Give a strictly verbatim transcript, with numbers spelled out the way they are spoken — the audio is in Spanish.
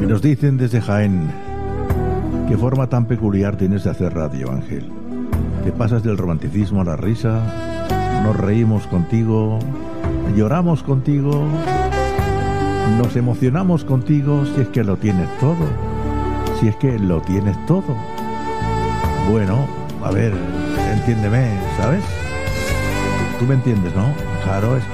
Nos dicen desde Jaén: qué forma tan peculiar tienes de hacer radio, Ángel. Te pasas del romanticismo a la risa, nos reímos contigo, lloramos contigo, nos emocionamos contigo, si es que lo tienes todo, si es que lo tienes todo. Bueno, a ver, entiéndeme, ¿sabes? Tú me entiendes, ¿no? Claro, es